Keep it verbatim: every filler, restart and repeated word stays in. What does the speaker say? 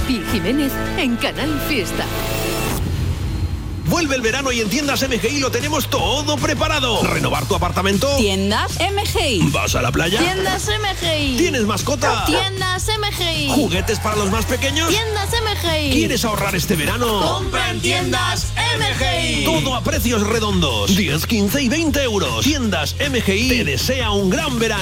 Pi Jiménez en Canal Fiesta. Vuelve el verano y en Tiendas M G I lo tenemos todo preparado. ¿Renovar tu apartamento? Tiendas M G I. ¿Vas a la playa? Tiendas M G I. ¿Tienes mascota? Tiendas M G I. ¿Juguetes para los más pequeños? Tiendas M G I. ¿Quieres ahorrar este verano? Compra en Tiendas M G I. Todo a precios redondos. diez, quince y veinte euros. Tiendas M G I te desea un gran verano.